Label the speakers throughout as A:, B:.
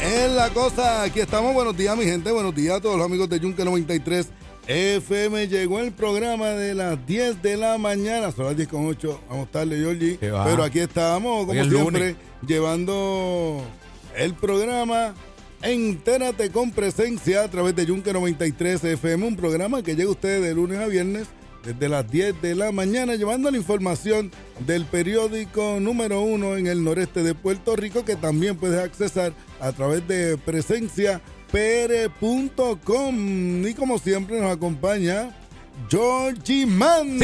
A: Es la cosa, aquí estamos, buenos días mi gente, buenos días a todos los amigos de Yunque 93 FM. Llegó el programa de las 10 de la mañana, son las 10:08, vamos tarde Georgie, pero aquí estamos como siempre llevando el programa Entérate con Presencia a través de Yunque 93 FM, un programa que llega a ustedes de lunes a viernes desde las 10 de la mañana, llevando la información del periódico número 1 en el noreste de Puerto Rico, que también puedes accesar a través de presenciapr.com. Y como siempre nos acompaña Georgie Man,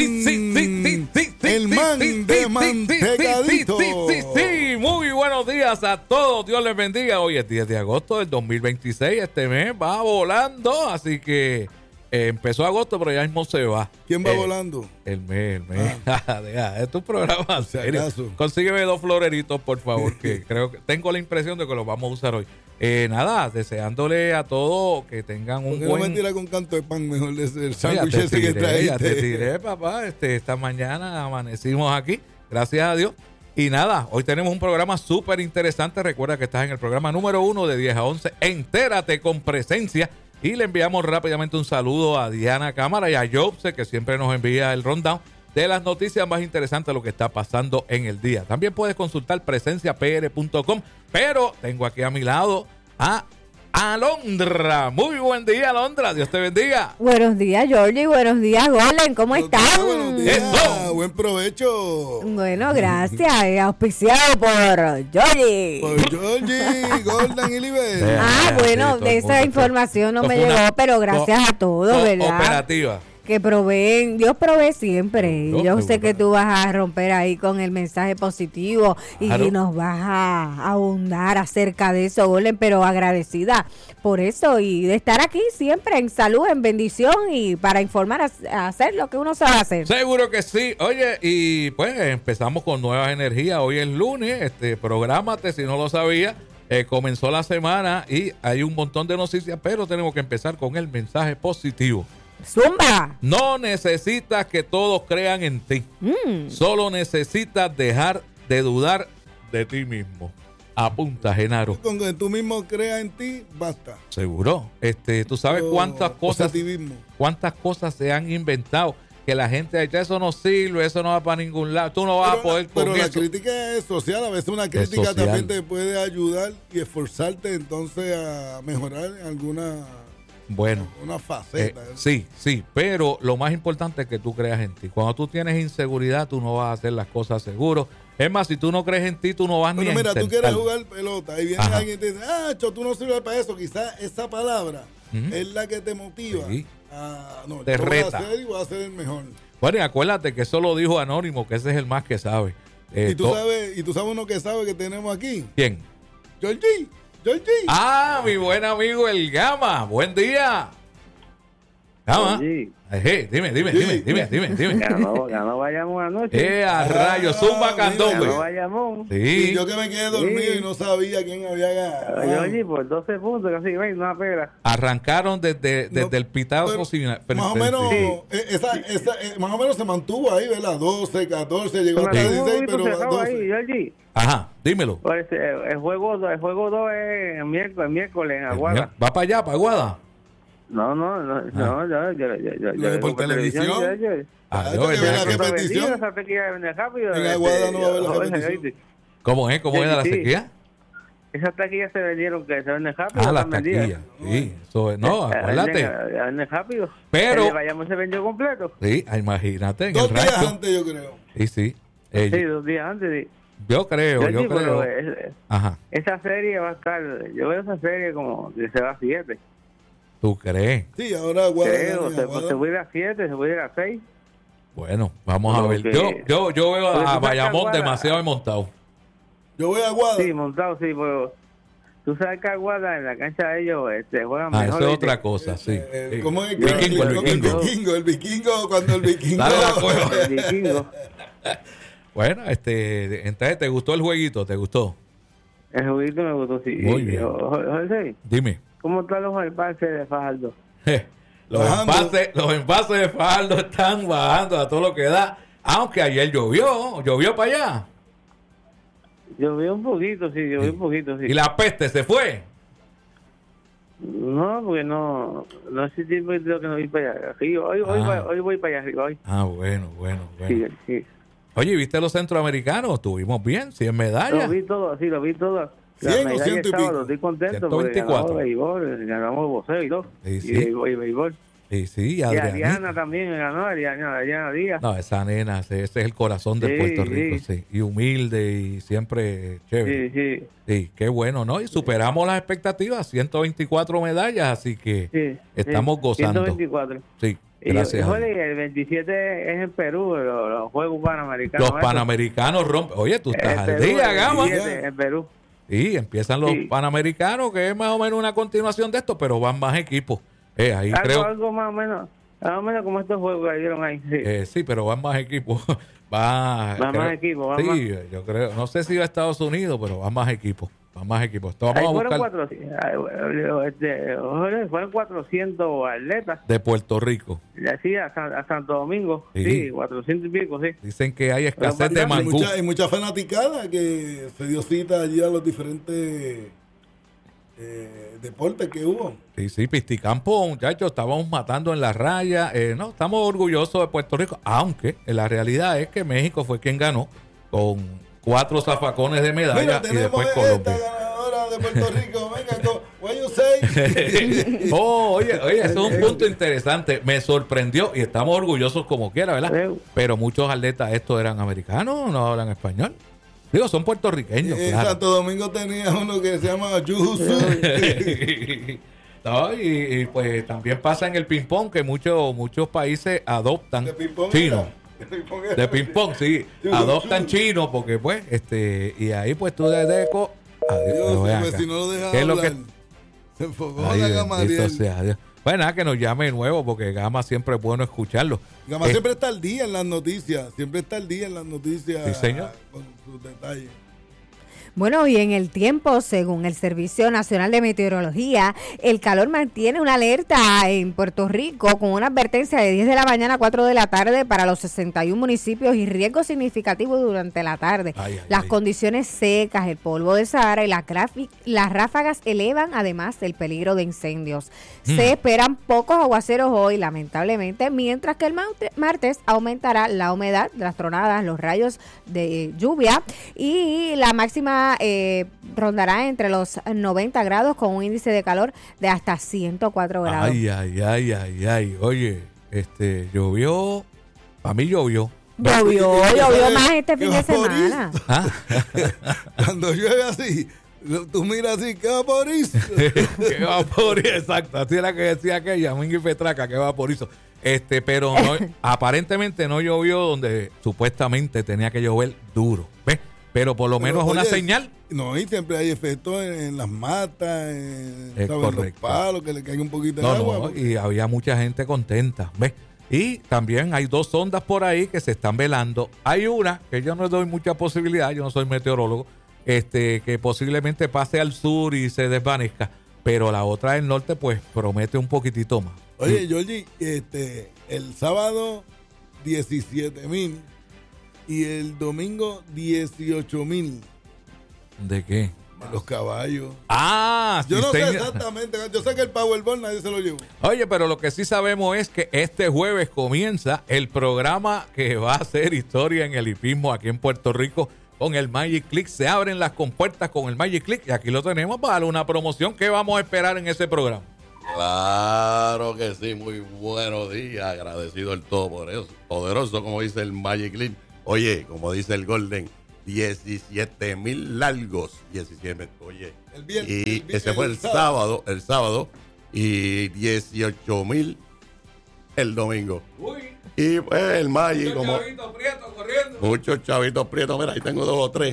A: el man de Mantegadito.
B: Sí, muy buenos días a todos, Dios les bendiga. Hoy es 10 de agosto del 2026, este mes va volando, así que... empezó agosto, pero ya mismo se va.
A: ¿Quién va volando?
B: El mes. Deja, es tu programa. Consígueme 2 floreritos, por favor, que creo que tengo la impresión de que los vamos a usar hoy. Nada, deseándole a todos que tengan un buen...
A: No me tira con canto de pan, mejor el sándwich ese que traíste.
B: Ya te tiré, papá. Esta mañana amanecimos aquí, gracias a Dios. Y nada, hoy tenemos un programa súper interesante. Recuerda que estás en el programa número 1 de 10 a 11. Entérate con Presencia. Y le enviamos rápidamente un saludo a Diana Cámara y a Jobse, que siempre nos envía el rundown de las noticias más interesantes de lo que está pasando en el día. También puedes consultar presenciapr.com, pero tengo aquí a mi lado a Alondra. Muy buen día, Alondra. Dios te bendiga.
C: Buenos días, Georgie. Buenos días, Golden. ¿Cómo están?
A: Buenos días. Eso. Buen provecho.
C: Bueno, gracias. Auspiciado por Georgie.
A: Por Georgie, Golden y Liber.
C: Bueno, de esa información no me llegó, pero gracias a todos, ¿verdad?
B: Operativa.
C: Que proveen, Dios provee siempre. Yo sé que tú vas a romper ahí con el mensaje positivo y nos vas a abundar acerca de eso, Golden, pero agradecida por eso y de estar aquí siempre en salud, en bendición y para informar, a hacer lo que uno sabe hacer.
B: Seguro que sí. Oye, y pues empezamos con nuevas energías. Hoy es lunes, prográmate si no lo sabías. Comenzó la semana y hay un montón de noticias, pero tenemos que empezar con el mensaje positivo.
C: ¡Zumba!
B: No necesitas que todos crean en ti. Solo necesitas dejar de dudar de ti mismo. Apunta, Genaro.
A: Con que tú mismo creas en ti, basta.
B: Seguro. Tú sabes cuántas cosas se han inventado. Que la gente ha dicho, eso no sirve, eso no va para ningún lado. Tú no vas a poder con
A: Pero
B: eso.
A: la crítica es social. A veces una crítica también te puede ayudar y esforzarte entonces a mejorar en alguna...
B: Bueno,
A: una faceta.
B: Sí, pero lo más importante es que tú creas en ti. Cuando tú tienes inseguridad, tú no vas a hacer las cosas seguro. Es más, si tú no crees en ti, tú no vas ni a intentar.
A: Tú quieres jugar pelota y viene alguien y te dice, tú no sirves para eso. Quizás esa palabra es la que te motiva.
B: Sí.
A: Te
B: reta.
A: Voy a ser el mejor.
B: Bueno, y acuérdate que eso lo dijo Anónimo, que ese es el más que sabe.
A: ¿Y tú sabes uno que sabe que tenemos aquí?
B: ¿Quién?
A: Georgie.
B: Mi buen amigo el Gama. Buen día. Gama. Dime.
D: Ganó Bayamón anoche.
B: A rayos, zumba candombe.
D: Ganó Bayamón.
B: Sí.
A: Y yo que me quedé dormido y no sabía quién había ganado.
D: Oye, por 12 puntos, casi 20, una pera.
B: Arrancaron desde el pitado cocina.
A: Más o menos, más o menos se mantuvo ahí, ¿verdad? 12, 14, llegó hasta 16, pero 12.
D: Ahí,
B: ajá, dímelo.
D: Pues, el juego 2 es el miércoles en Aguada.
B: ¿Va para allá, para Aguada?
D: No,
A: por televisión.
D: La repetición. Esa sequía viene rápido.
A: En Aguada no va a haber la repetición.
B: ¿Cómo es la sequía?
D: Esas taquillas se vendieron, que se venden rápido.
B: Las taquillas. Sí, acuérdate.
D: Venden rápido.
B: Pero.
D: El Bayamón se vendió completo.
B: Sí, imagínate. En
A: 2 días antes, yo creo.
B: Sí.
D: Sí, 2 días antes.
B: Yo creo.
D: Ajá. Esa serie va a estar. Yo veo esa serie como que se va a 7.
B: ¿Tú crees?
A: Sí, ahora Aguada.
D: Se puede ir a 7, se puede ir a 6.
B: Bueno, vamos a ver. Yo veo a Bayamón demasiado montado.
A: Yo voy a Aguada.
D: Sí, montado, sí, pero tú sabes que Aguada en la cancha de ellos juegan mejor.
B: Eso es otra cosa, sí.
A: ¿Cómo es?
B: El
A: vikingo, cuando el vikingo.
D: El vikingo.
B: Bueno, entonces, ¿te gustó el jueguito? ¿Te gustó?
D: El jueguito me gustó, sí.
B: Muy bien.
D: José,
B: dime.
D: ¿Cómo están los envases de Fajardo?
B: Los envases de Fajardo están bajando a todo lo que da. Aunque ayer llovió para allá.
D: Llovió un poquito, sí.
B: ¿Y la peste se fue?
D: No, porque no sé si que no voy para allá. Hoy voy para allá arriba. Hoy.
B: Bueno.
D: Sí.
B: Oye, ¿viste los centroamericanos? Estuvimos bien, 100 medallas.
D: Lo vi todo.
A: 100 o 100 y pico.
D: Estoy contento
B: 124.
D: porque ganamos boxeo y todo.
B: Sí.
D: Y béisbol.
B: Sí,
D: y Adriana también ganó, Adriana Díaz.
B: No, esa nena, ese es el corazón de Puerto Rico, sí. Y humilde y siempre chévere. Sí, qué bueno, ¿no? Y superamos las expectativas, 124 medallas, así que estamos gozando.
D: 124.
B: Sí, gracias.
D: El 27 es en Perú, los Juegos Panamericanos.
B: Los Panamericanos rompen. Oye, tú estás al día, Gama.
D: En Perú.
B: Sí, empiezan los Panamericanos, que es más o menos una continuación de esto, pero van más equipos. Ahí
D: algo más o menos como estos juegos que dieron ahí.
B: Sí, pero van más equipos. Más equipos. Sí, yo creo. No sé si va a Estados Unidos, pero van más equipos. Esto vamos a buscar.
D: Fueron 400 atletas.
B: De Puerto Rico.
D: Sí, a Santo Domingo. Sí, 400 y pico, sí.
B: Dicen que hay escasez de mangú.
A: Hay mucha fanaticada que se dio cita allí a los diferentes deportes que hubo.
B: Sí, Pisticampo, muchachos, estábamos matando en la raya. No, estamos orgullosos de Puerto Rico, aunque la realidad es que México fue quien ganó con 4 zafacones de medalla.
A: Mira,
B: y después
A: Colombia. Ganadora de Puerto Rico, venga, what you say?
B: Oye, eso es un punto interesante. Me sorprendió y estamos orgullosos como quiera, ¿verdad? Pero muchos atletas estos eran americanos, no hablan español. Digo, son puertorriqueños.
A: Claro. Santo Domingo tenía uno que se llama Yusu.
B: No, y pues también pasa en el ping-pong que muchos países adoptan chino. De ping-pong, sí. Adoptan chino porque pues, y ahí pues tú de deco.
A: Adiós, si no lo dejas hablar, se enfocó la Gamaliel.
B: Pues nada, que nos llame de nuevo porque Gama siempre es bueno escucharlo.
A: Gama siempre está al día en las noticias. Sí,
B: señor.
A: Con sus detalles.
C: Bueno, y en el tiempo, según el Servicio Nacional de Meteorología, el calor mantiene una alerta en Puerto Rico con una advertencia de 10 de la mañana a 4 de la tarde para los 61 municipios y riesgo significativo durante la tarde. Las condiciones secas, el polvo de Sahara y las ráfagas elevan además el peligro de incendios. Se esperan pocos aguaceros hoy, lamentablemente, mientras que el martes aumentará la humedad, las tronadas, los rayos de lluvia y la máxima rondará entre los 90 grados con un índice de calor de hasta 104 grados.
B: Ay. Oye, llovió. Para mí llovió.
C: Llovió más este fin de semana.
A: Cuando llueve así, tú miras así, ¿qué vaporizo?
B: ¿Qué vaporizo? Exacto, así era que decía aquella, Mingy Petraca, ¿qué vaporizo? Pero no, aparentemente no llovió donde supuestamente tenía que llover duro, ¿ves? Pero por lo menos es una señal.
A: No, y siempre hay efectos en las matas, en los palos, que le cae un poquito de agua.
B: Y había mucha gente contenta, ¿ves? Y también hay 2 sondas por ahí que se están velando. Hay una que yo no le doy mucha posibilidad, yo no soy meteorólogo, que posiblemente pase al sur y se desvanezca, pero la otra del norte pues promete un poquitito más.
A: Oye, Georgie, el sábado 17,000 y el domingo 18,000.
B: ¿De qué?
A: De los caballos.
B: Yo
A: no sé exactamente. Yo sé que el Powerball nadie se lo llevó.
B: Oye, pero lo que sí sabemos es que este jueves comienza el programa que va a hacer historia en el hipismo aquí en Puerto Rico con el Magic Click. Se abren las compuertas con el Magic Click y aquí lo tenemos para darle una promoción. ¿Qué vamos a esperar en ese programa?
E: Claro que sí, muy buenos días. Agradecido el todopoderoso, como dice el Magic Click. Oye, como dice el Golden, 17,000 largos. 17, oye. Ese fue el sábado, y 18,000 el domingo.
B: Uy.
E: Y pues el Magic, como
B: chavitos prietos corriendo.
E: Muchos chavitos prietos, mira, ahí tengo 2 o 3.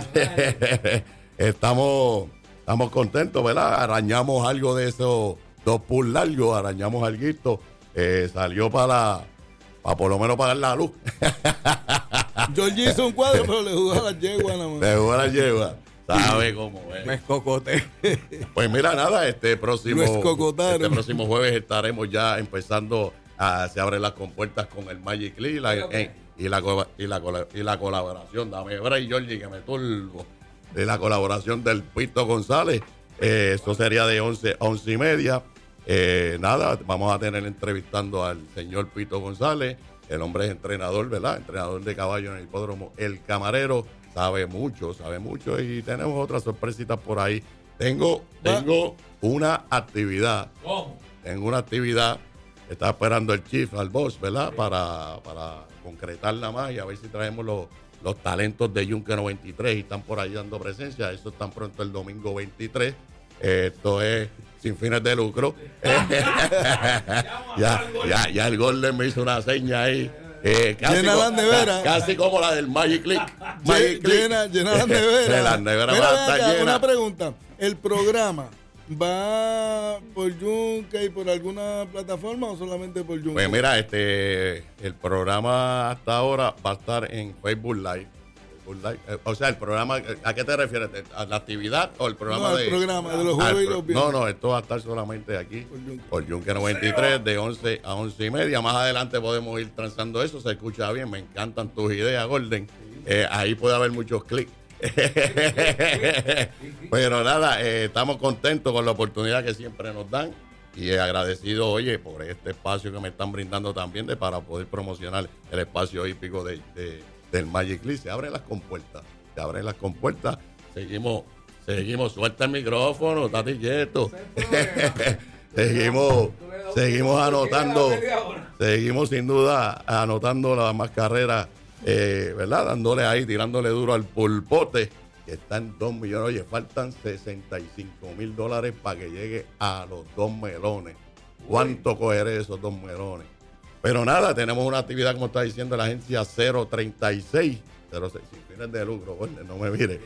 E: Estamos contentos, ¿verdad? Arañamos algo de esos 2 pools largos, arañamos alguito. Salió para por lo menos pagar la luz.
A: Georgie hizo un cuadro, pero le jugó a la yegua nada más.
E: Le jugó a la yegua. ¿Sabe cómo es?
B: Me escocoté.
E: Pues mira, nada, este próximo jueves estaremos ya empezando se abren las compuertas con el Magic Click y la colaboración. Dame break, Georgie, que me turbo. De la colaboración del Pito González. Eso sería de 11 a 11 y media. Nada, vamos a tener entrevistando al señor Pito González. El hombre es entrenador, ¿verdad? Entrenador de caballo en el hipódromo El Camarero. Sabe mucho y tenemos otras sorpresitas por ahí. Tengo una actividad.
B: ¿Cómo?
E: Tengo una actividad. Está esperando el chief al boss, ¿verdad? Para concretarla más y a ver si traemos los talentos de Yunque 93 y están por ahí dando presencia. Eso tan pronto el domingo 23. Esto es sin fines de lucro. ya el Golden me hizo una seña ahí.
A: Llena las neveras.
E: Casi como la del Magic Click.
A: Llena las neveras.
E: Las neveras van a estar llenas.
A: Una pregunta. ¿El programa va por Yunque y por alguna plataforma o solamente por Yunque?
E: Pues mira, el programa hasta ahora va a estar en Facebook Live. O sea, el programa, ¿a qué te refieres? ¿A la actividad o el programa
A: el programa de los jueves y los viernes?
E: No, esto va a estar solamente aquí por Yunque 93 de 11 a 11 y media. Más adelante podemos ir transando eso, se escucha bien, me encantan tus ideas, Golden. Ahí puede haber muchos clics. Pero nada, estamos contentos con la oportunidad que siempre nos dan y agradecido, oye, por este espacio que me están brindando también para poder promocionar el espacio hípico del Magic League. Se abren las compuertas. Seguimos, suelta el micrófono, estate quieto. seguimos anotando, seguimos sin duda anotando las más carreras, ¿verdad? Dándole ahí, tirándole duro al pulpote, que está en 2 millones. Oye, faltan $65,000 para que llegue a los 2 melones. ¿Cuánto cogeré esos 2 melones? Pero nada, tenemos una actividad, como está diciendo la agencia 036, sin fines de lucro, bueno, no me mire,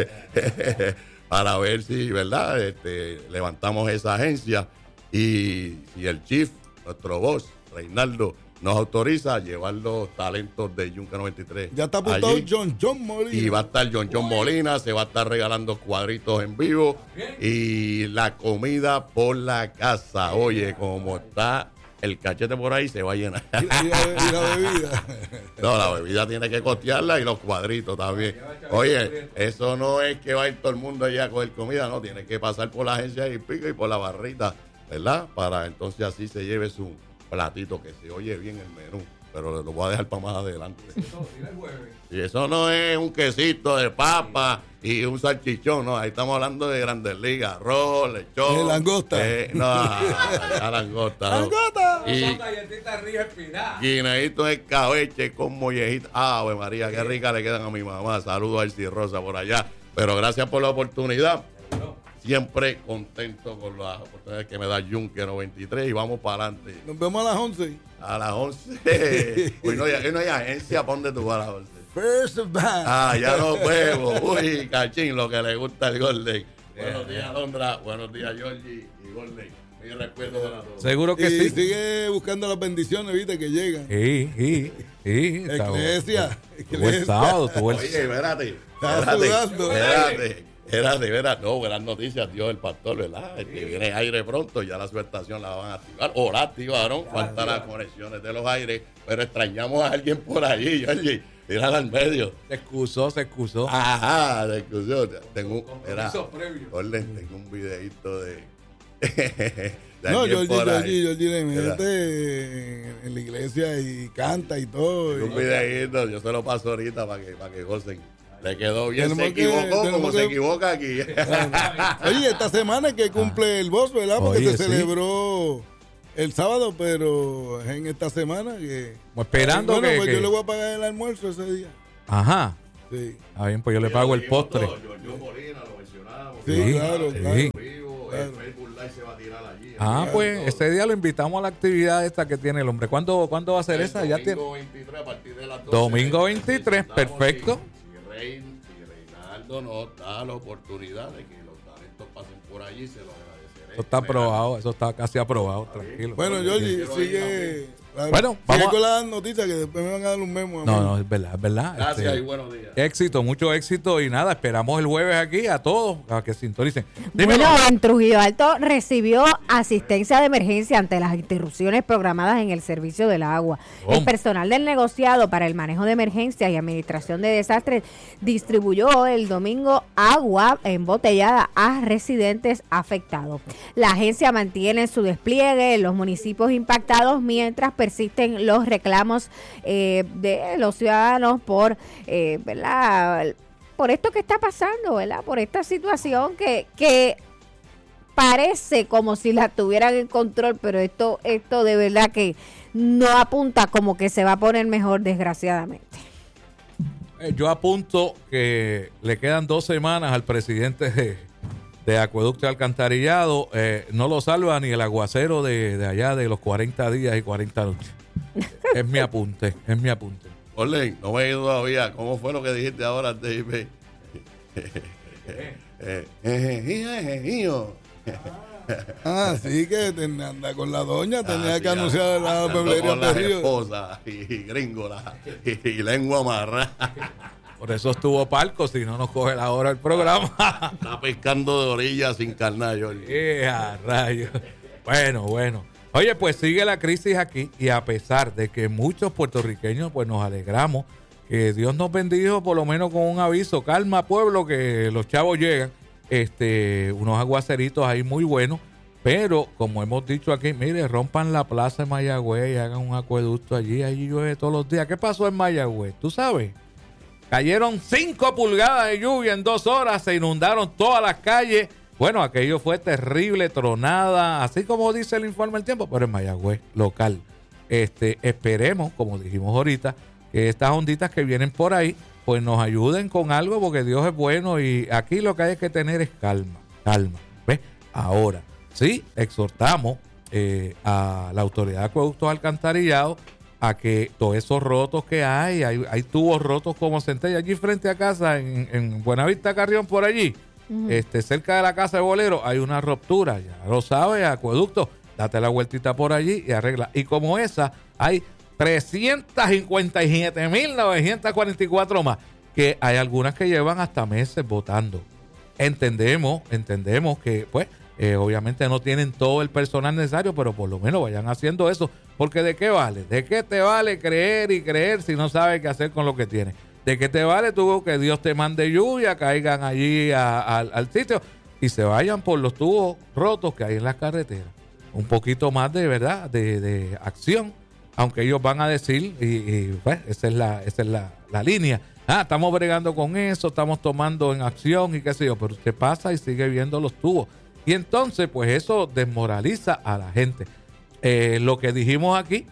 E: para ver si, ¿verdad? Levantamos esa agencia y si el chief, nuestro boss, Reinaldo, nos autoriza a llevar los talentos de Yunque 93.
A: Ya está apuntado allí. John Molina.
E: Y va a estar John Molina, se va a estar regalando cuadritos en vivo y la comida por la casa. Oye, como está el cachete por ahí, se va a llenar.
A: ¿Y la bebida?
E: No, la bebida tiene que costearla y los cuadritos también. Oye, eso no es que va a ir todo el mundo allá a coger comida, no, tiene que pasar por la agencia y pico y por la barrita, ¿verdad? Para entonces así se lleve su platito, que se oye bien el menú, pero lo voy a dejar para más adelante. Y eso no es un quesito de papa y un salchichón, no, ahí estamos hablando de Grandes Ligas, arroz, lechón.
A: De langosta.
E: La langosta.
A: ¡Langosta!
E: Y guineíto de escabeche con mollejita. Ave María, qué rica le quedan a mi mamá. Saludos a Elsie Rosa por allá. Pero gracias por la oportunidad. Siempre contento con las oportunidades que me da Yunque 93 y vamos para adelante.
A: Nos vemos a las 11.
E: A las 11. Uy, no hay agencia, ¿para dónde tú vas a las 11?
A: First Band.
E: Ya nos vemos. Uy, cachín, lo que le gusta el Golden. Buenos días, Londra. Buenos días, Georgie y Golden. Mi respeto para todos.
B: Seguro que
A: y
B: sí.
A: Sigue buscando las bendiciones, viste, que llegan.
B: Sí.
A: Iglesia.
B: Buen sábado.
E: Oye, espérate. No, gran noticia, Dios el pastor, ¿verdad? Viene aire pronto, ya la subestación la van a activar, o la activaron, faltan las conexiones de los aires, pero extrañamos a alguien por allí, Georgie, mírala al medio.
B: Se excusó.
E: Ajá, se excusó. Tengo un videito de
A: no, Georgie le mete en la iglesia y canta y todo.
E: Un videito, yo se lo paso ahorita para que gocen. Le quedó bien, se equivoca aquí.
A: Oye, esta semana es que cumple el boss, ¿verdad? Porque se celebró el sábado, pero es en esta semana que...
B: Esperando
A: pues yo le voy a pagar el almuerzo ese día.
B: Ajá.
A: Sí.
B: Bien, pues yo le pago el postre.
E: John Molina, lo mencionamos.
A: Sí, claro.
E: El Facebook Live se va a tirar allí.
B: Pues ese día lo invitamos a la actividad esta que tiene el hombre. ¿Cuándo va a ser esa?
E: Domingo 23 a partir de las 12.
B: Domingo 23, perfecto.
E: Si Reinaldo nos da la oportunidad de que los talentos pasen por allí, se lo agradeceré.
B: Eso está aprobado, eso está casi aprobado, tranquilo.
A: Bueno, Georgie, sigue Claro.
B: Bueno, vamos
A: con las noticias que después me van a dar un memo.
B: No, es verdad, es verdad.
E: Gracias y buenos días.
B: Éxito, mucho éxito y nada, esperamos el jueves aquí a todos a que sintonicen.
C: Bueno, en Trujillo Alto recibió asistencia de emergencia ante las interrupciones programadas en el servicio del agua. El personal del negociado para el manejo de emergencias y administración de desastres distribuyó el domingo agua embotellada a residentes afectados. La agencia mantiene su despliegue en los municipios impactados mientras persisten los reclamos de los ciudadanos por, ¿verdad? Por esto que está pasando, ¿verdad? Por esta situación que parece como si la tuvieran en control, pero esto de verdad que no apunta como que se va a poner mejor, desgraciadamente.
B: Yo apunto que le quedan 2 semanas al presidente de Acueducto y Alcantarillado. No lo salva ni el aguacero de allá de los 40 días y 40 noches. Es mi apunte.
E: Orlen, no me he ido todavía. ¿Cómo fue lo que dijiste ahora, David?
A: Sí, que anda con la doña, tenía que anunciar la peblería
E: de Río. Esposa y gringola y lengua amarra.
B: Por eso estuvo Palco, si no nos coge la hora el programa.
E: Está pescando de orilla sin carnal,
B: rayos. Bueno. Oye, pues sigue la crisis aquí y a pesar de que muchos puertorriqueños pues nos alegramos que Dios nos bendijo por lo menos con un aviso, calma pueblo que los chavos llegan, unos aguaceritos ahí muy buenos, pero como hemos dicho aquí, mire, rompan la plaza de Mayagüez y hagan un acueducto allí llueve todos los días. ¿Qué pasó en Mayagüez? ¿Tú sabes? Cayeron 5 pulgadas de lluvia en 2 horas, se inundaron todas las calles. Bueno, aquello fue terrible, tronada, así como dice el informe del tiempo, pero en Mayagüez, local. Esperemos, como dijimos ahorita, que estas onditas que vienen por ahí, pues nos ayuden con algo, porque Dios es bueno y aquí lo que hay que tener es calma. ¿Ves? Ahora, sí, exhortamos a la autoridad de acueductos alcantarillados a que todos esos rotos que hay tubos rotos como centella allí frente a casa, en Buenavista Carrión, por allí. Cerca de la casa de Bolero hay una ruptura, ya lo sabes, acueducto, date la vueltita por allí y arregla. Y como esa, hay 357.944 más, que hay algunas que llevan hasta meses votando. Entendemos que, pues, obviamente no tienen todo el personal necesario, pero por lo menos vayan haciendo eso, porque ¿de qué vale? ¿De qué te vale creer si no sabes qué hacer con lo que tienes? ¿De qué te vale tú que Dios te mande lluvia, caigan allí al sitio y se vayan por los tubos rotos que hay en las carreteras? Un poquito más de verdad, de acción, aunque ellos van a decir, y pues, esa es la línea. Estamos bregando con eso, estamos tomando en acción y qué sé yo, pero usted pasa y sigue viendo los tubos. Y entonces, pues eso desmoraliza a la gente. Lo que dijimos aquí,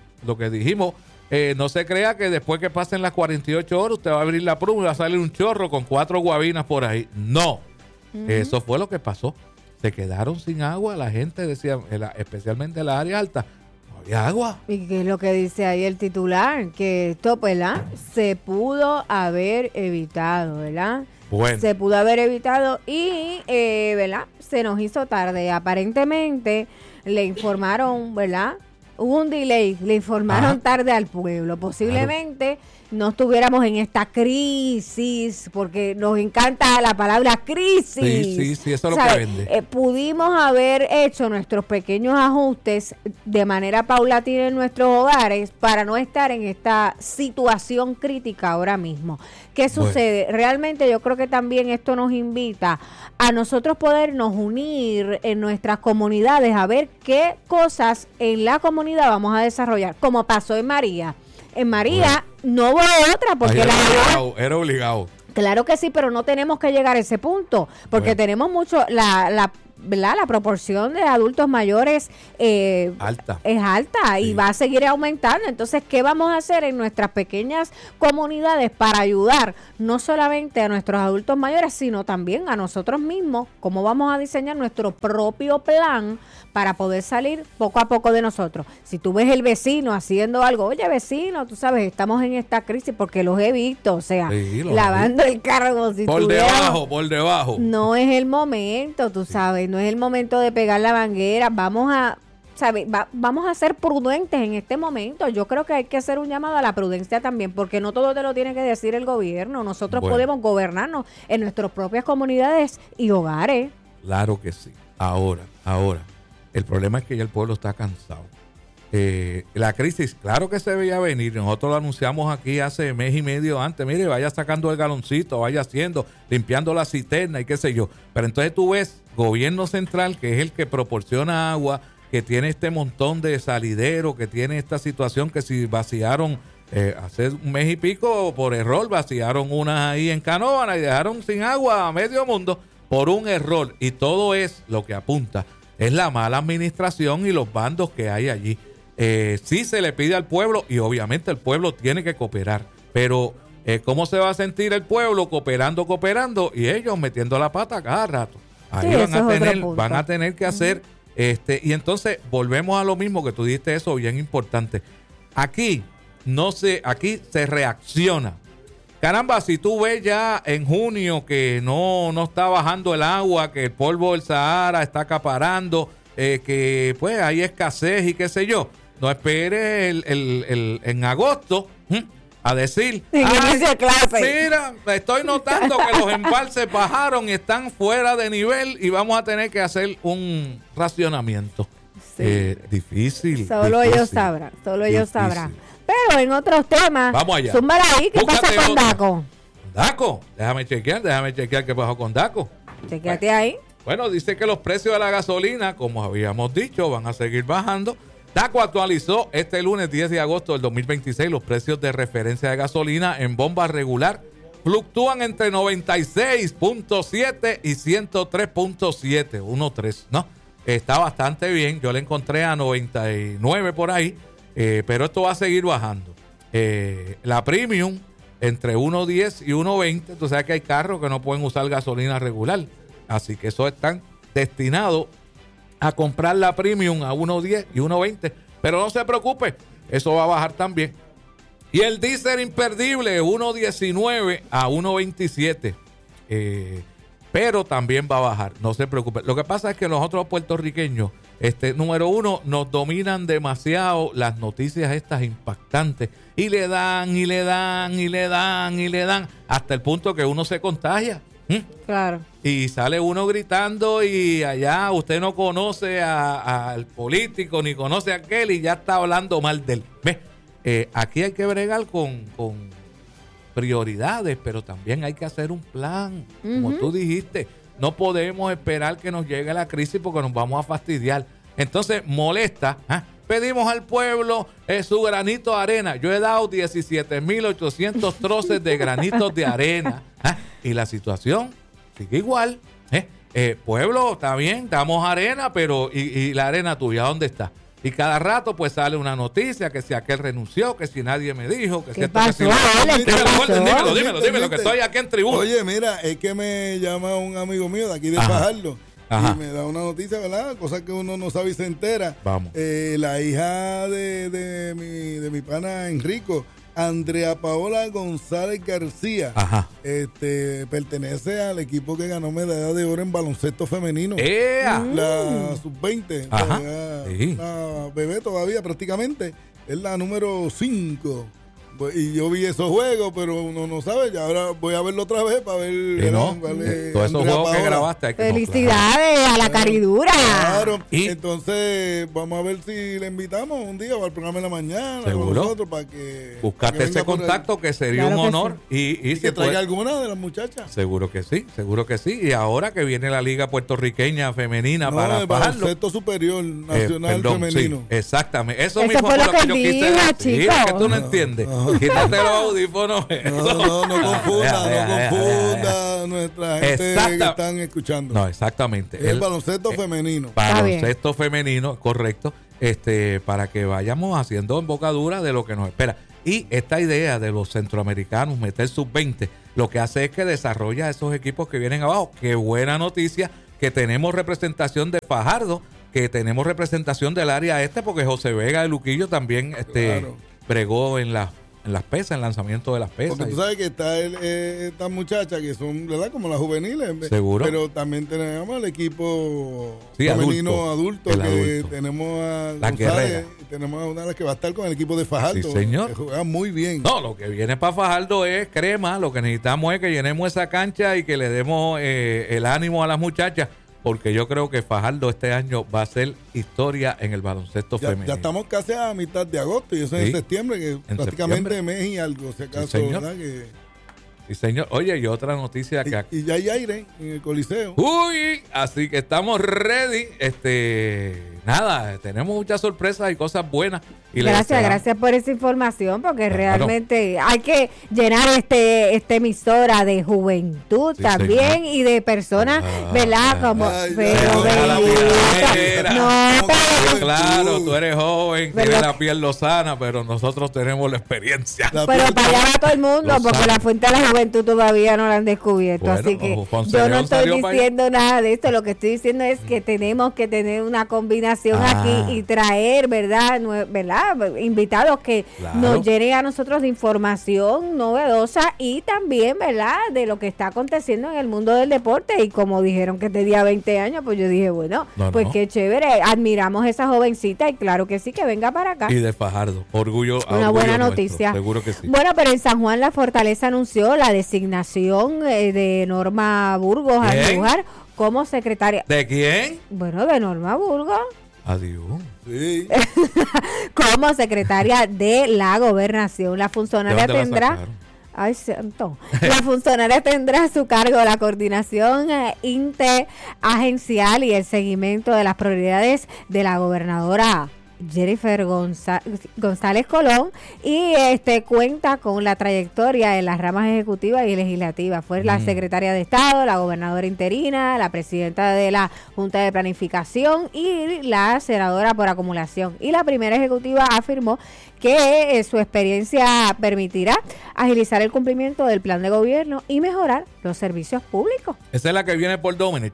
B: no se crea que después que pasen las 48 horas usted va a abrir la pluma y va a salir un chorro con 4 guabinas por ahí. No, eso fue lo que pasó. Se quedaron sin agua, la gente decía, especialmente en las áreas altas, no había agua.
C: ¿Y qué es lo que dice ahí el titular? Que esto, ¿verdad? Se pudo haber evitado, ¿verdad?
B: Bueno.
C: Se pudo haber evitado y, ¿verdad? Se nos hizo tarde. Aparentemente le informaron, ¿verdad? Hubo un delay, le informaron tarde al pueblo. Posiblemente no estuviéramos en esta crisis, porque nos encanta la palabra crisis.
B: Sí, eso es lo que vende.
C: Pudimos haber hecho nuestros pequeños ajustes de manera paulatina en nuestros hogares para no estar en esta situación crítica ahora mismo. ¿Qué sucede? Realmente yo creo que también esto nos invita a nosotros podernos unir en nuestras comunidades a ver qué cosas en la comunidad vamos a desarrollar, como pasó en María. En María no hubo otra porque
B: era obligado.
C: Claro que sí, pero no tenemos que llegar a ese punto porque tenemos mucho la proporción de adultos mayores es alta y va a seguir aumentando. Entonces, ¿qué vamos a hacer en nuestras pequeñas comunidades para ayudar no solamente a nuestros adultos mayores, sino también a nosotros mismos? ¿Cómo vamos a diseñar nuestro propio plan para poder salir poco a poco de nosotros? Si tú ves el vecino haciendo algo, oye vecino, tú sabes, estamos en esta crisis porque los he visto, o sea, lavando el carro si
B: por debajo.
C: No es el momento, tú sabes, no es el momento de pegar la manguera. Vamos a ¿sabe? Vamos a ser prudentes en este momento. Yo creo que hay que hacer un llamado a la prudencia también, porque no todo te lo tiene que decir el gobierno. Nosotros podemos gobernarnos en nuestras propias comunidades y hogares.
B: Claro que sí. Ahora, el problema es que ya el pueblo está cansado. La crisis, claro que se veía venir. Nosotros lo anunciamos aquí hace mes y medio antes. Mire, vaya sacando el galoncito, vaya haciendo, limpiando la cisterna y qué sé yo. Pero entonces tú ves gobierno central, que es el que proporciona agua, que tiene este montón de salidero, que tiene esta situación que si vaciaron hace un mes y pico por error, vaciaron unas ahí en Canóvana y dejaron sin agua a medio mundo por un error. Y todo es lo que apunta, es la mala administración y los bandos que hay allí. Sí se le pide al pueblo y obviamente el pueblo tiene que cooperar, pero ¿cómo se va a sentir el pueblo cooperando y ellos metiendo la pata cada rato? Ahí sí, van a tener que hacer y entonces volvemos a lo mismo que tú dijiste, eso bien importante. Aquí se reacciona. Caramba, si tú ves ya en junio que no está bajando el agua, que el polvo del Sahara está acaparando, que pues hay escasez y qué sé yo, no esperes en agosto a decir, mira, estoy notando que los embalses bajaron y están fuera de nivel y vamos a tener que hacer un racionamiento. Sí. Difícil.
C: Solo ellos sabrán. Pero en otros temas,
B: vamos allá.
C: Zúmbala ahí, ¿qué pasa con Daco?
B: Daco, déjame chequear qué pasó con Daco.
C: Chequeate ahí.
B: Bueno, dice que los precios de la gasolina, como habíamos dicho, van a seguir bajando. Daco actualizó este lunes 10 de agosto del 2026 los precios de referencia de gasolina en bomba regular. Fluctúan entre 96.7 y 103.7, 1.3, ¿no? Está bastante bien. Yo le encontré a 99 por ahí, pero esto va a seguir bajando. La Premium entre 1.10 y 1.20. Tú sabes que hay carros que no pueden usar gasolina regular. Así que eso están destinados a comprar la Premium a 1.10 y 1.20. Pero no se preocupe, eso va a bajar también. Y el diésel imperdible 1.19 a 1.27. Pero también va a bajar, no se preocupe. Lo que pasa es que nosotros puertorriqueños, número uno, nos dominan demasiado las noticias estas impactantes. Y le dan, hasta el punto que uno se contagia.
C: Claro.
B: Y sale uno gritando y allá usted no conoce al político ni conoce a aquel y ya está hablando mal de él. Aquí hay que bregar con prioridades, pero también hay que hacer un plan, como tú dijiste. No podemos esperar que nos llegue la crisis porque nos vamos a fastidiar. Entonces molesta. Pedimos al pueblo su granito de arena. Yo he dado 17.800 troces de granitos de arena. Y la situación sigue igual. Pueblo, está bien, damos arena, pero ¿y la arena tuya dónde está? Y cada rato pues sale una noticia que si aquel renunció, que si nadie me dijo, que si esto,
C: pasó,
B: dímelo, que estoy aquí en tribuna.
A: Oye, mira, es que me llama un amigo mío de aquí de Fajardo y me da una noticia, ¿verdad? Cosa que uno no sabe y se entera.
B: Vamos.
A: La hija de mi pana Enrico, Andrea Paola González García, pertenece al equipo que ganó medalla de oro en baloncesto femenino. La sub-20. La bebé todavía prácticamente. Es la número 5. Y yo vi esos juegos, pero uno no sabe. Ya ahora voy a verlo otra vez para ver.
B: Todos esos juegos que grabaste.
C: Felicidades a la caridura.
A: Claro. Entonces, vamos a ver si le invitamos un día o al programa de la mañana.
B: Seguro.
A: Con nosotros para que.
B: Buscarte ese contacto que sería un honor. Y
A: que traiga alguna de las muchachas.
B: Seguro que sí. Y ahora que viene la Liga Puertorriqueña Femenina para
A: el baloncesto superior nacional femenino.
B: Sí, exactamente. Eso mismo
C: fue lo que
B: yo
C: quise decir.
B: Sí, que tú no entiendes. Quítate los audífonos.
A: No confunda nuestra gente que están escuchando.
B: No, exactamente.
A: El baloncesto femenino.
B: Baloncesto femenino, correcto. Para que vayamos haciendo embocadura de lo que nos espera. Y esta idea de los centroamericanos meter sub-20, lo que hace es que desarrolla esos equipos que vienen abajo. Qué buena noticia que tenemos representación de Fajardo, que tenemos representación del área porque José Vega de Luquillo también bregó en las las pesas, en lanzamiento de las pesas.
A: Porque tú sabes que está estas muchachas que son, ¿verdad? Como las juveniles.
B: Seguro.
A: Pero también tenemos el equipo femenino adulto tenemos a
B: la González,
A: tenemos a una de las que va a estar con el equipo de Fajardo.
B: Sí, señor.
A: Que juega muy bien.
B: No, lo que viene para Fajardo es crema. Lo que necesitamos es que llenemos esa cancha y que le demos el ánimo a las muchachas. Porque yo creo que Fajardo este año va a ser historia en el baloncesto femenino.
A: Ya estamos casi a mitad de agosto y eso es en septiembre, que en prácticamente mes y algo, si acaso,
B: sí,
A: ¿verdad?
B: Sí, señor. Oye, y otra noticia que
A: y ya hay aire en el Coliseo.
B: Uy, así que estamos ready. Nada, tenemos muchas sorpresas y cosas buenas. Y
C: gracias por esa información, porque realmente hay que llenar esta emisora de juventud también, señor. Y de personas, ¿verdad? Como
B: claro, tú eres joven, tienes la piel lozana, pero nosotros tenemos la experiencia.
C: Pero para allá va todo el mundo, porque la fuente de la juventud todavía no la han descubierto, bueno, así que yo no estoy diciendo nada de esto. Lo que estoy diciendo es que tenemos que tener una combinación aquí y traer, ¿verdad? Invitados que nos llenen a nosotros de información novedosa y también, ¿verdad? De lo que está aconteciendo en el mundo del deporte. Y como dijeron que tenía 20 años, pues yo dije, bueno, qué chévere, admiramos a esa jovencita y claro que sí, que venga para acá.
B: Y de Fajardo, orgullo.
C: Una buena noticia.
B: Seguro que sí.
C: Bueno, pero en San Juan la Fortaleza anunció la designación de Norma Burgos al lugar como secretaria.
B: ¿De quién?
C: Bueno, de Norma Burgos.
B: Adiós.
A: Sí.
C: Como secretaria de la gobernación. La funcionaria tendrá... Ay, santo. La funcionaria tendrá a su cargo la coordinación interagencial y el seguimiento de las prioridades de la gobernadora Jennifer González Colón y cuenta con la trayectoria en las ramas ejecutivas y legislativas. Fue la secretaria de Estado, la gobernadora interina, la presidenta de la Junta de Planificación y la senadora por acumulación. Y la primera ejecutiva afirmó que su experiencia permitirá agilizar el cumplimiento del plan de gobierno y mejorar los servicios públicos.
B: ¿Esa es la que viene por Domenech?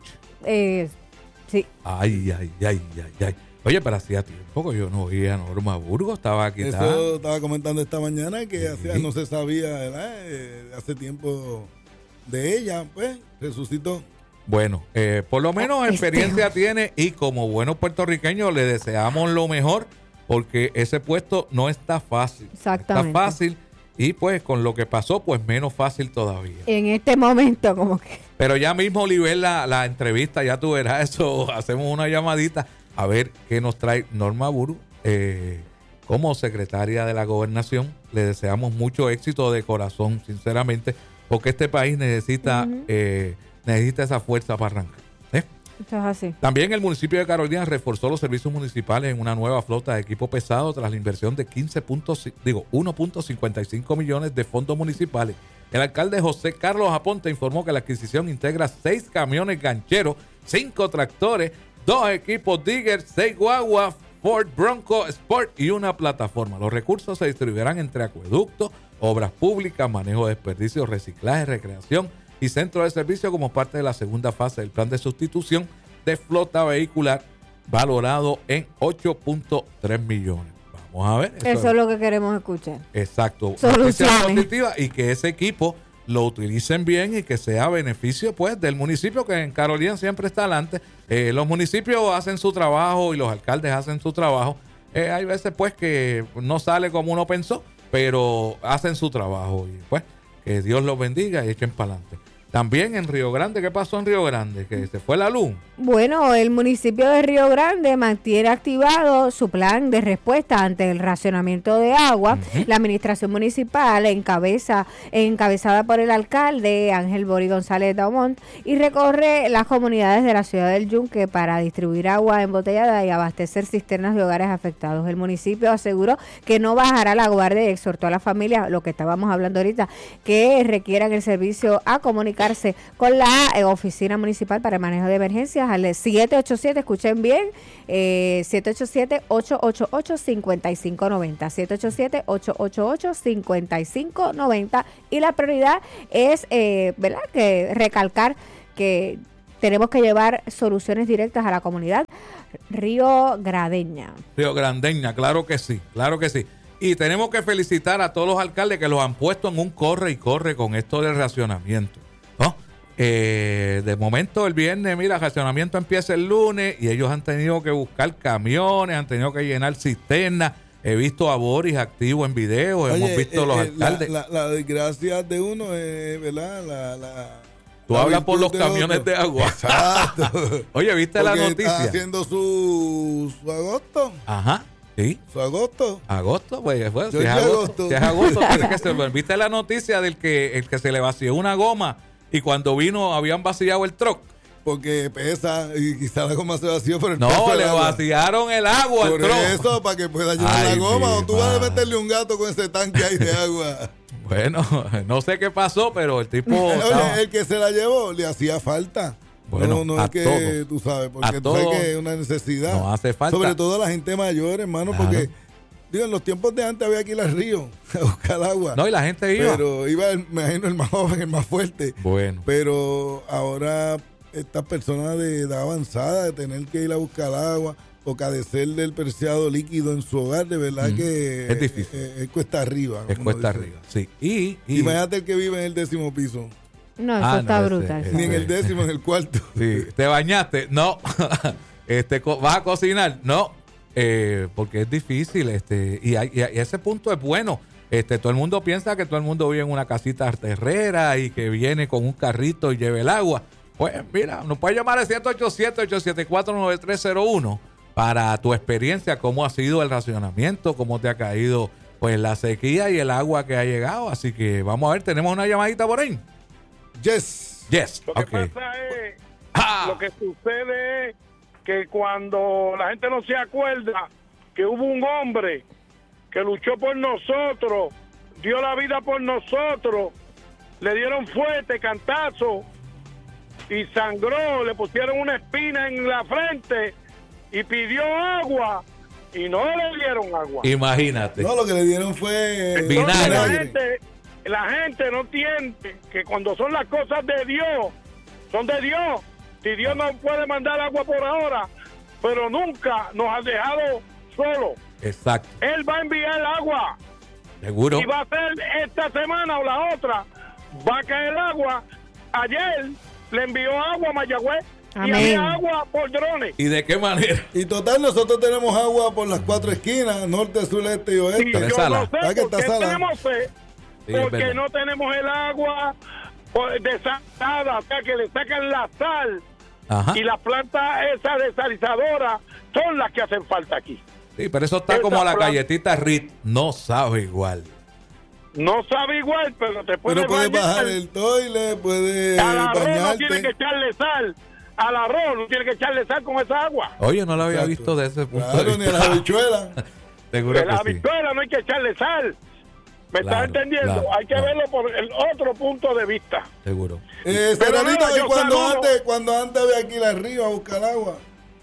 C: Sí.
B: Ay. Oye, pero hacía tiempo que yo no oía a Norma Burgos, estaba aquí.
A: Eso estaba comentando esta mañana que no se sabía, ¿verdad? Hace tiempo de ella, pues, resucitó.
B: Bueno, por lo menos experiencia tiene y como buenos puertorriqueños le deseamos lo mejor porque ese puesto no está fácil.
C: Exactamente.
B: Está fácil y pues con lo que pasó, pues menos fácil todavía.
C: En este momento como que...
B: Pero ya mismo, Oliver, la entrevista, ya tú verás eso, hacemos una llamadita. A ver qué nos trae Norma Burgos como secretaria de la gobernación. Le deseamos mucho éxito de corazón, sinceramente, porque este país necesita esa fuerza para arrancar.
C: Esto es así.
B: También el municipio de Carolina reforzó los servicios municipales en una nueva flota de equipo pesado tras la inversión de 1.55 millones de fondos municipales. El alcalde José Carlos Aponte informó que la adquisición integra 6 camiones gancheros, 5 tractores, 2 equipos Digger, 6 guaguas, Ford Bronco Sport y una plataforma. Los recursos se distribuirán entre acueductos, obras públicas, manejo de desperdicios, reciclaje, recreación y centro de servicio como parte de la segunda fase del plan de sustitución de flota vehicular valorado en 8.3 millones. Vamos a ver.
C: Eso es lo que queremos escuchar.
B: Exacto.
C: Soluciones.
B: Positiva y que ese equipo lo utilicen bien y que sea beneficio pues del municipio, que en Carolina siempre está adelante. Los municipios hacen su trabajo y los alcaldes hacen su trabajo. Hay veces pues que no sale como uno pensó, pero hacen su trabajo y pues que Dios los bendiga y echen para adelante. También en Río Grande, ¿qué pasó en Río Grande? Que se fue la luz.
C: Bueno, el municipio de Río Grande mantiene activado su plan de respuesta ante el racionamiento de agua. La administración municipal encabezada por el alcalde Ángel Bori González Daumont y recorre las comunidades de la ciudad del Yunque para distribuir agua embotellada y abastecer cisternas de hogares afectados. El municipio aseguró que no bajará la guardia y exhortó a las familias, lo que estábamos hablando ahorita, que requieran el servicio a comunicarse con la oficina municipal para el manejo de emergencias al 787, escuchen bien, 787-888-5590, 787-888-5590 y la prioridad es, ¿verdad?, que recalcar que tenemos que llevar soluciones directas a la comunidad Río Grandeña.
B: Río Grandeña, claro que sí, claro que sí. Y tenemos que felicitar a todos los alcaldes que los han puesto en un corre y corre con esto del racionamiento, ¿no? De momento el viernes, mira, el racionamiento empieza el lunes y ellos han tenido que buscar camiones, han tenido que llenar cisternas. He visto a Boris activo en video, hemos visto los alcaldes.
A: La desgracia de uno es, ¿verdad?
B: Tú hablas por los camiones de agua.
A: Exacto.
B: Oye, ¿viste la noticia?
A: Está haciendo su agosto.
B: Ajá. Sí.
A: Su agosto.
B: Agosto, pues,
A: Si es agosto,
B: tiene que ser. ¿Viste la noticia del que el que se le vació una goma y cuando vino habían vaciado el truck?
A: Porque pesa y quizá la goma se vació por el
B: No,
A: peso
B: le
A: del agua.
B: vaciaron el agua al
A: Por
B: truck.
A: eso, para que pueda llenar la goma. O tú vas a meterle un gato con ese tanque ahí de agua.
B: Bueno, no sé qué pasó, pero el tipo...
A: Oye, el que se la llevó le hacía falta.
B: Bueno,
A: no
B: a
A: es que
B: todos.
A: tú sabes, porque
B: A
A: tú sabes
B: todos
A: que es una necesidad.
B: nos hace falta.
A: Sobre todo a la gente mayor, hermano,
B: Claro.
A: porque digo, en los tiempos de antes había que ir al río a buscar agua.
B: No, y la gente iba.
A: Pero iba, me imagino, el más joven, el más fuerte.
B: Bueno.
A: Pero ahora estas personas de edad avanzada, de tener que ir a buscar agua o carecer del preciado líquido en su hogar, de verdad que
B: es difícil.
A: Es cuesta arriba.
B: Es
A: como
B: cuesta
A: dice.
B: arriba, sí. Y
A: Imagínate el que vive en el 10º piso.
C: No, eso está
B: ese-
C: brutal.
B: ese-
A: Ni en el 10º, en el 4º.
B: Sí. ¿Te bañaste? No. ¿Vas a cocinar? No. Porque es difícil. Y ese punto es bueno. Todo el mundo piensa que todo el mundo vive en una casita terrera y que viene con un carrito y lleve el agua. Pues mira, nos puedes llamar al 787-874-9301 para tu experiencia, cómo ha sido el racionamiento, cómo te ha caído pues la sequía y el agua que ha llegado. Así que vamos a ver, tenemos una llamadita por ahí.
A: Yes.
B: Yes.
F: Lo que
B: Okay.
F: pasa es,
B: Ah.
F: lo que sucede es que cuando la gente no se acuerda que hubo un hombre que luchó por nosotros, dio la vida por nosotros, le dieron fuerte cantazo y sangró, le pusieron una espina en la frente y pidió agua y no le dieron agua.
B: Imagínate.
A: No, lo que le dieron fue
B: Vinagre.
F: La gente no entiende que cuando son las cosas de Dios, son de Dios. Si Dios no puede mandar agua por ahora, pero nunca nos ha dejado solos.
B: Exacto.
F: Él va a enviar agua
B: Seguro.
F: y va a ser esta semana o la otra. Va a caer agua. Ayer le envió agua a Mayagüez y
C: Amén.
F: había agua por drones.
B: ¿Y de qué manera?
A: Y total, nosotros tenemos agua por las 4 esquinas, norte, sur, este y
F: Y
A: oeste.
B: Pero es
F: yo
B: sala.
F: no sé
A: ¿Verdad que
F: por
A: está
F: qué
A: sala?
F: tenemos fe,
B: Sí, es
F: porque
B: verdad.
F: no tenemos el agua desalada, o sea que le sacan la sal
B: Ajá.
F: y las plantas esas desalizadoras son las que hacen falta aquí.
B: Sí, pero eso está
F: Esa
B: como la
F: planta-
B: galletita Rit. No sabe igual.
F: No sabe igual, pero te puedes
A: Pero puedes
F: bañar.
A: bajar el toile, puedes
F: Al arroz no tiene que
A: bañarte.
F: echarle sal. Al arroz no tiene que echarle sal con esa agua.
B: Oye, no lo había
A: Exacto.
B: visto de ese punto
A: Claro,
B: de
A: ni
B: vista.
A: las habichuelas.
B: Seguro
F: En la
B: que sí.
F: habichuela no hay que echarle sal. ¿Me
B: Claro,
F: estás entendiendo?
B: claro,
F: Hay que
B: claro.
F: verlo por el otro punto de vista.
B: Seguro.
F: Pero
A: Serenito,
F: nada,
A: y
F: yo
A: cuando
F: saludo.
A: antes había que ir al río a buscar agua.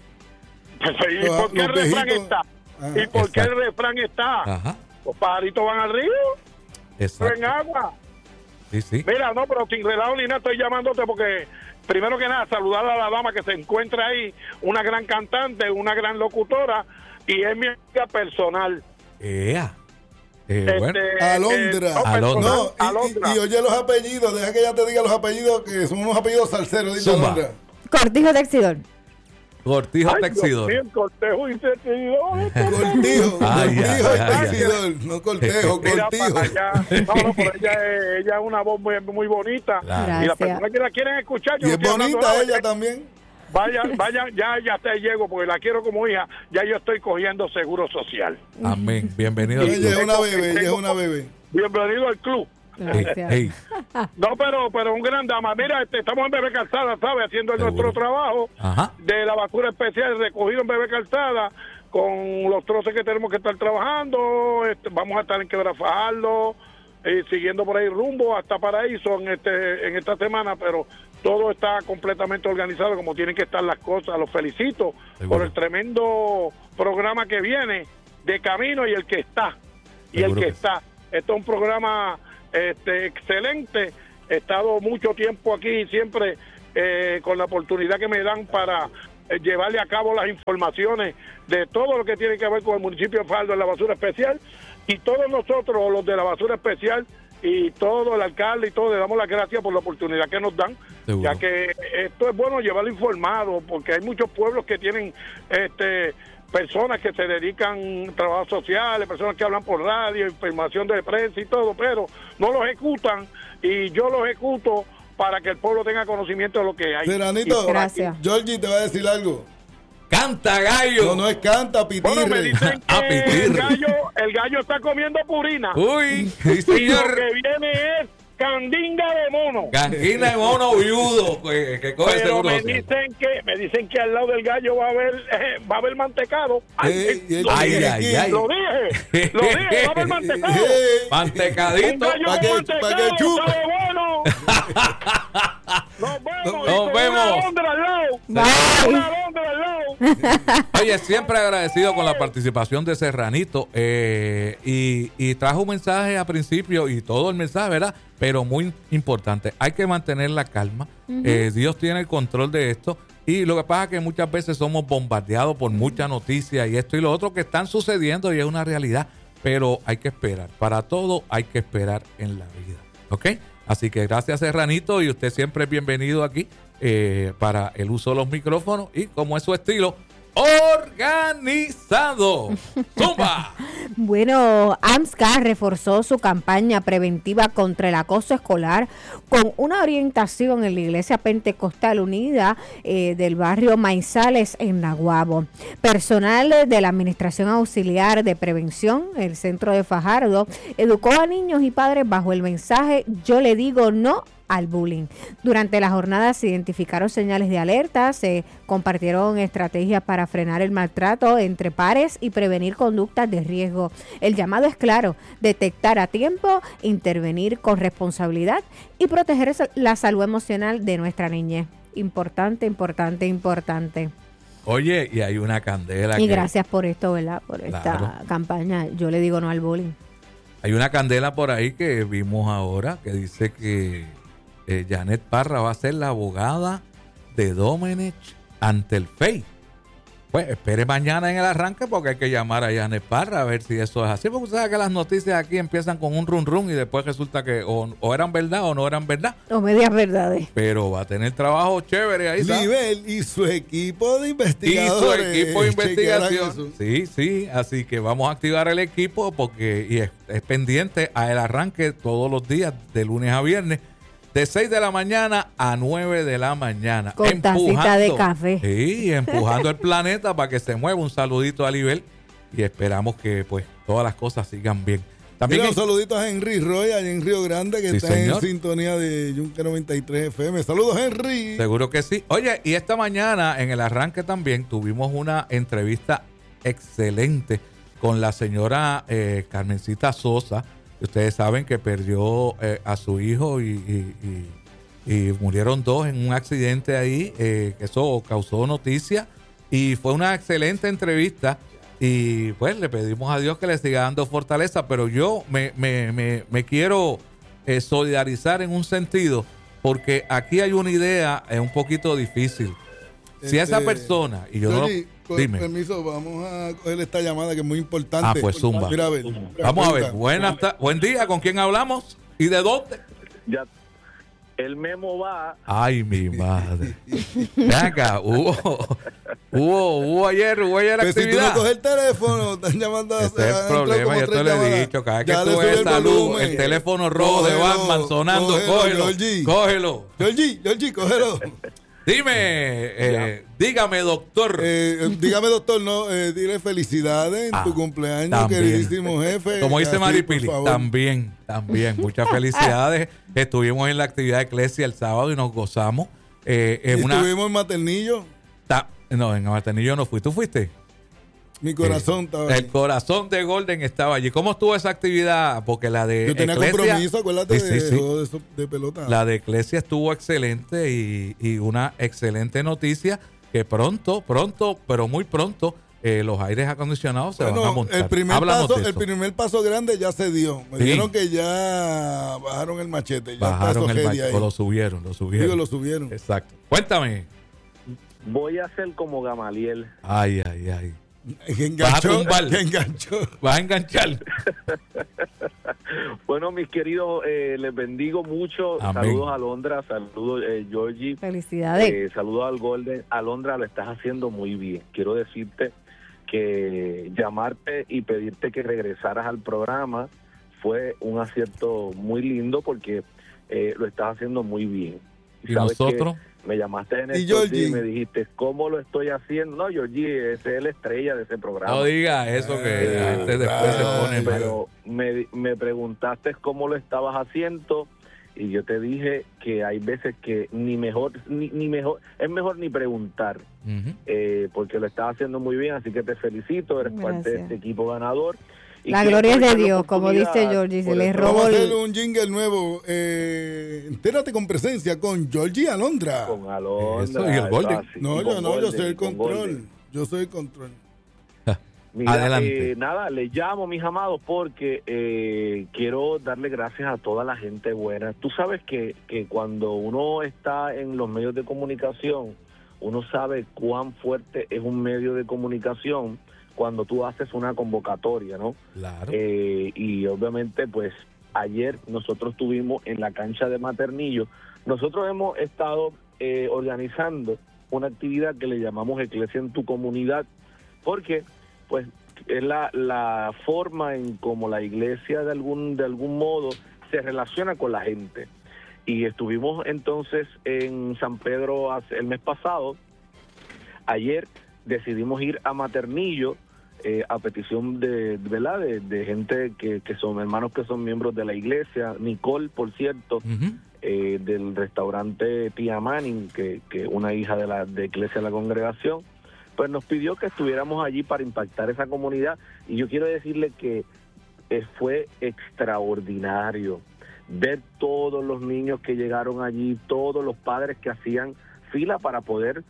F: ¿Y por qué el
A: Los
F: refrán
A: viejitos.
F: está?
A: Ajá.
F: ¿Y por qué el
B: Exacto.
F: refrán está?
B: Ajá.
F: Los pajaritos van al río, en
B: Exacto.
F: agua.
B: Sí, sí.
F: Mira, no, pero sin relajo ni nada, estoy llamándote porque, primero que nada, saludar a la dama que se encuentra ahí, una gran cantante, una gran locutora, y es mi amiga personal.
B: Ea. Bueno.
A: Alondra.
F: no,
B: Alondra.
A: No,
F: personal, Alondra.
A: y oye los apellidos, deja que ella te diga los apellidos, que son unos apellidos salseros, dice
B: Zumba.
A: Alondra.
C: Cortijo Texidor.
B: Cortijo
F: Ay,
B: Texidor.
F: Dios mío, el cortejo y texidor.
A: Cortijo,
B: Ay,
A: cortijo
B: ay,
A: y
B: ay,
A: texidor, no cortejo,
F: Mira
A: cortijo.
F: para allá. No, pero ella es una voz muy, muy bonita.
B: Claro.
F: Y las
C: Gracias.
F: personas que la quieren escuchar, yo
A: Y
F: no
A: es
F: estoy hablando
A: bonita
F: nada,
A: ella también.
F: Vayan, ya te llego porque la quiero como hija. Ya yo estoy cogiendo seguro social.
B: Amén. Bienvenido. al
A: Ella
B: club.
A: es una bebé, ella es una bebé.
F: Bienvenido al club.
C: Gracias.
B: Ey,
F: No, pero un gran dama. Mira, estamos en Bebé Calzada, ¿sabes? Haciendo
B: Seguro.
F: nuestro trabajo
B: Ajá.
F: de la basura especial recogido en Bebé Calzada con los troces que tenemos que estar trabajando. Vamos a estar en Quebrafajardo, siguiendo por ahí rumbo hasta Paraíso en esta semana, pero todo está completamente organizado como tienen que estar las cosas. Los felicito
B: Seguro.
F: por el tremendo programa que viene de camino y el que está. Y
B: Seguro
F: el que
B: que sí.
F: está. Esto es un programa excelente. He estado mucho tiempo aquí siempre con la oportunidad que me dan para llevarle a cabo las informaciones de todo lo que tiene que ver con el municipio de Fajardo en la basura especial. y todos nosotros, los de la basura especial, y todo el alcalde y todo, le damos las gracias por la oportunidad que nos dan. Seguro. Ya que esto es bueno llevarlo informado, porque hay muchos pueblos que tienen personas que se dedican a trabajos sociales, personas que hablan por radio, información de prensa y todo, pero no lo ejecutan, y yo lo ejecuto para que el pueblo tenga conocimiento de lo que hay.
A: Serranito, gracias. Georgie te va a decir algo.
B: ¡Canta, gallo!
A: No es canta, pitirre.
F: Bueno, me dicen que el gallo está comiendo purina.
B: Uy,
F: sí, señor. Y lo que viene es candinga de mono.
B: Candinga de mono viudo, que coge
F: pero me dicen que al lado del gallo va a haber mantecado.
B: Lo dije, va
F: a haber mantecado.
B: Mantecadito.
A: Para que chupe.
F: ¡Sabe bueno!
B: Nos vemos.
F: Una alondra al lado.
B: Oye, siempre agradecido con la participación de Serranito, y trajo un mensaje a principio y todo el mensaje, ¿verdad? Pero muy importante, hay que mantener la calma. Dios tiene el control de esto, y lo que pasa es que muchas veces somos bombardeados por muchas noticias y esto y lo otro que están sucediendo, y es una realidad, pero hay que esperar. Para todo hay que esperar en la vida, ¿ok? Así que gracias, Serranito, y usted siempre es bienvenido aquí para el uso de los micrófonos, y como es su estilo, organizado. ¡Zumba!
C: Bueno, AMSCA reforzó su campaña preventiva contra el acoso escolar con una orientación en la Iglesia Pentecostal Unida del barrio Maizales en Naguabo. Personal de la Administración Auxiliar de Prevención, el Centro de Fajardo, educó a niños y padres bajo el mensaje "Yo le digo no al bullying". Durante la jornada se identificaron señales de alerta, se compartieron estrategias para frenar el maltrato entre pares y prevenir conductas de riesgo. El llamado es claro: detectar a tiempo, intervenir con responsabilidad y proteger la salud emocional de nuestra niñez. Importante, importante, importante.
B: Oye, y hay una candela.
C: Y gracias por esto, ¿verdad? Por esta campaña. Yo le digo no al bullying.
B: Hay una candela por ahí que vimos ahora que dice que Janet Parra va a ser la abogada de Domenech ante el FEI. Pues espere mañana en el arranque, porque hay que llamar a Janet Parra a ver si eso es así, porque usted sabe que las noticias aquí empiezan con un run run y después resulta que o eran verdad o no eran verdad.
C: O medias verdades.
B: Pero va a tener trabajo chévere ahí, ¿sabes?
A: Nivel y su equipo de investigadores.
B: Y su equipo de investigación. Sí, así que vamos a activar el equipo porque es pendiente al arranque todos los días, de lunes a viernes, de 6 de la mañana a 9 de la mañana.
C: Con tacita de café.
B: Sí, empujando el planeta para que se mueva. Un saludito a Libel y esperamos que pues todas las cosas sigan bien. También
A: un saludito a Henry Roy, allá en Río Grande, que está en sintonía de Yunque 93 FM. Saludos, Henry.
B: Seguro que sí. Oye, y esta mañana en el arranque también tuvimos una entrevista excelente con la señora Carmencita Sosa. Ustedes saben que perdió a su hijo y murieron dos en un accidente ahí, que eso causó noticia, y fue una excelente entrevista, y pues le pedimos a Dios que le siga dando fortaleza, pero yo me quiero solidarizar en un sentido, porque aquí hay una idea un poquito difícil. Si esa persona, y yo
A: Johnny, con permiso, vamos a coger esta llamada que es muy importante.
B: Pues zumba.
A: Mira,
B: vamos a ver. Buen día, ¿con quién hablamos? ¿Y de dónde?
G: Ya, el Memo va.
B: Ay, mi madre. Ven acá, hubo ayer
A: pues
B: actividad.
A: Si tú no coges el teléfono, están llamando
B: Ese es el problema, yo te lo he dicho. Cada vez que tú ves salud, el teléfono rojo de Batman sonando, cógelo.
A: Georgie, cógelo.
B: Dime, dígame, doctor.
A: Dígame, doctor, no, dile felicidades en tu cumpleaños, también, queridísimo jefe.
B: Como dice Maripili, también. Muchas felicidades. Estuvimos en la actividad de Eclesia el sábado y nos gozamos.
A: ¿Estuvimos en Maternillo?
B: No, en Maternillo no fui. ¿Tú fuiste?
A: Mi corazón estaba
B: allí. El corazón de Golden estaba allí. ¿Cómo estuvo esa actividad? Porque la de
A: yo tenía
B: Eclesia,
A: compromiso, acuérdate, de pelota.
B: La de Eclesia estuvo excelente y una excelente noticia que pronto, pero muy pronto, los aires acondicionados se van a montar.
A: El primer paso grande ya se dio. Me dijeron que ya bajaron el machete.
B: Bajaron el machete, o lo subieron.
A: Digo, lo subieron.
B: Exacto. Cuéntame.
G: Voy a ser como Gamaliel.
B: Ay.
A: Enganchó.
B: Vas a enganchar.
G: Bueno, mis queridos, les bendigo mucho.
B: Amén.
G: Saludos a Alondra, saludos Georgie.
C: Felicidades.
G: Saludos al Golden. Alondra, lo estás haciendo muy bien. Quiero decirte que llamarte y pedirte que regresaras al programa fue un acierto muy lindo porque lo estás haciendo muy bien.
B: ¿Y nosotros?
G: Me llamaste en el día y me dijiste, ¿cómo lo estoy haciendo? No, Georgie, ese es la estrella de ese programa.
B: No diga eso, que antes después se pone mal.
G: Pero me preguntaste cómo lo estabas haciendo y yo te dije que hay veces que es mejor ni preguntar, porque lo estás haciendo muy bien, así que te felicito, eres parte de este equipo ganador. Y
C: la gloria es de Dios, como dice Georgie, se le robó.
A: Vamos a hacer un jingle nuevo. Entérate con presencia con Georgie Alondra.
G: Con Alondra.
B: Eso, y el Golden.
A: No, yo no, yo soy el control. Yo soy el control.
G: Mira,
B: adelante.
G: Nada, les llamo, mis amados, porque quiero darle gracias a toda la gente buena. Tú sabes que cuando uno está en los medios de comunicación, uno sabe cuán fuerte es un medio de comunicación cuando tú haces una convocatoria, ¿no?
B: Claro.
G: Y obviamente, pues, ayer nosotros estuvimos en la cancha de Maternillo. Nosotros hemos estado organizando una actividad que le llamamos Iglesia en tu Comunidad, porque, pues, es la forma en cómo la iglesia de algún modo se relaciona con la gente. Y estuvimos entonces en San Pedro el mes pasado. Ayer decidimos ir a Maternillo, a petición de gente que son hermanos que son miembros de la iglesia. Nicole, por cierto, del restaurante Tía Manning, que una hija de Iglesia de la Congregación, pues nos pidió que estuviéramos allí para impactar esa comunidad. Y yo quiero decirle que fue extraordinario ver todos los niños que llegaron allí, todos los padres que hacían fila para poder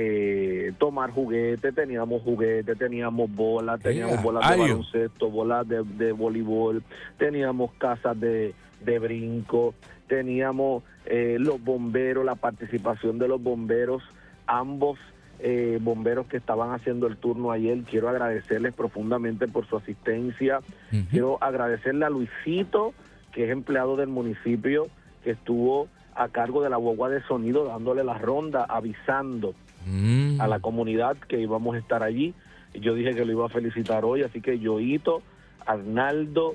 G: tomar juguetes. Teníamos bolas, teníamos bolas de baloncesto, bolas de voleibol, teníamos casas de brinco, teníamos los bomberos, la participación de los bomberos, ambos bomberos que estaban haciendo el turno ayer. Quiero agradecerles profundamente por su asistencia. Quiero agradecerle a Luisito, que es empleado del municipio, que estuvo a cargo de la guagua de sonido, dándole la ronda, avisando a la comunidad que íbamos a estar allí. Yo dije que lo iba a felicitar hoy, así que Yoito, Arnaldo,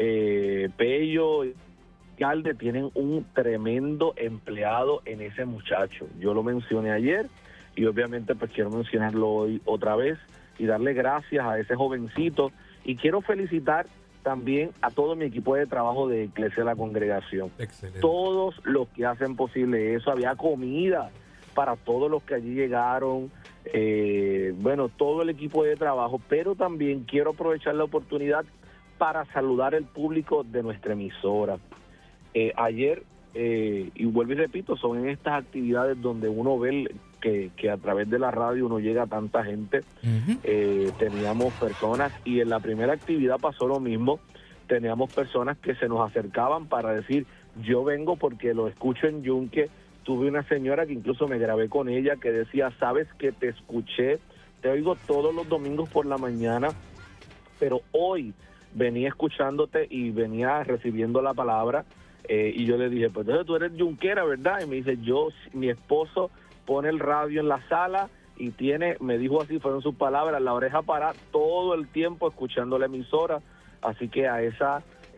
G: Pello y Alde tienen un tremendo empleado en ese muchacho. Yo lo mencioné ayer y obviamente pues quiero mencionarlo hoy otra vez y darle gracias a ese jovencito, y quiero felicitar también a todo mi equipo de trabajo de Iglesia de la Congregación.
B: Excelente.
G: Todos los que hacen posible eso. Había comida para todos los que allí llegaron, bueno, todo el equipo de trabajo, pero también quiero aprovechar la oportunidad para saludar al público de nuestra emisora. Ayer, y vuelvo y repito, son en estas actividades donde uno ve que a través de la radio uno llega a tanta gente. Teníamos personas, y en la primera actividad pasó lo mismo. Teníamos personas que se nos acercaban para decir, yo vengo porque lo escucho en Yunque. Tuve una señora que incluso me grabé con ella, que decía, sabes que te escuché, te oigo todos los domingos por la mañana, pero hoy venía escuchándote y venía recibiendo la palabra, y yo le dije, pues entonces tú eres yunquera, ¿verdad? Y me dice, mi esposo pone el radio en la sala y me dijo así, fueron sus palabras, la oreja para todo el tiempo escuchando la emisora. Así que a esa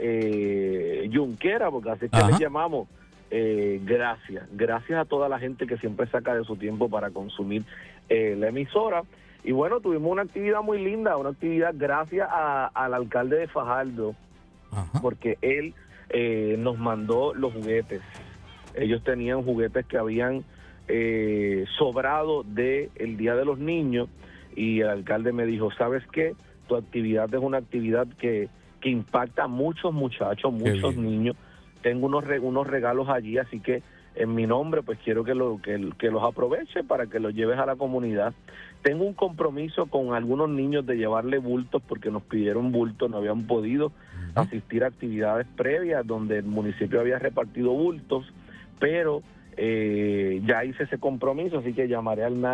G: yunquera, porque así que le llamamos, gracias a toda la gente que siempre saca de su tiempo para consumir la emisora. Y bueno, tuvimos una actividad muy linda, una actividad gracias al alcalde de Fajardo, porque él nos mandó los juguetes. Ellos tenían juguetes que habían sobrado del Día de los Niños, y el alcalde me dijo, ¿sabes qué? Tu actividad es una actividad que impacta a muchos muchachos, muchos niños. Tengo unos regalos allí, así que en mi nombre pues quiero que los aproveche para que los lleves a la comunidad. Tengo un compromiso con algunos niños de llevarle bultos, porque nos pidieron bultos, no habían podido asistir a actividades previas donde el municipio había repartido bultos, pero ya hice ese compromiso, así que llamaré al